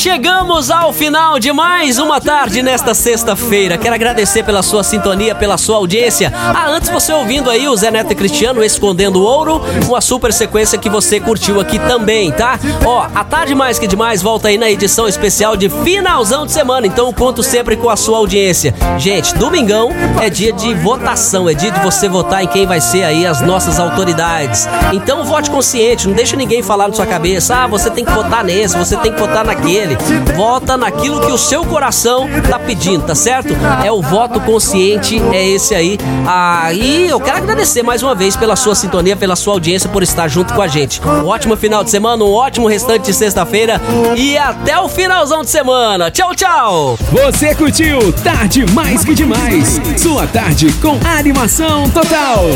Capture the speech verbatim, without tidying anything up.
chegamos ao final de mais uma tarde nesta sexta-feira. Quero agradecer pela sua sintonia, pela sua audiência. Ah, antes você ouvindo aí o Zé Neto e Cristiano Escondendo Ouro, uma super sequência que você curtiu aqui também, tá? Ó, a Tarde Mais Que Demais volta aí na edição especial de finalzão de semana, então eu conto sempre com a sua audiência. Gente, domingão é dia de votação, é dia de você votar em quem vai ser aí as nossas autoridades. Então vote consciente, não deixa ninguém falar na sua cabeça, ah, você tem que votar nesse, você tem que votar naquele. Vota naquilo que o seu coração tá pedindo, tá certo? É o voto consciente, é esse aí. Ah, e eu quero agradecer mais uma vez pela sua sintonia, pela sua audiência, por estar junto com a gente. Um ótimo final de semana, um ótimo restante de sexta-feira e até o finalzão de semana. Tchau, tchau! Você curtiu Tarde Mais Que Demais, sua tarde com animação total.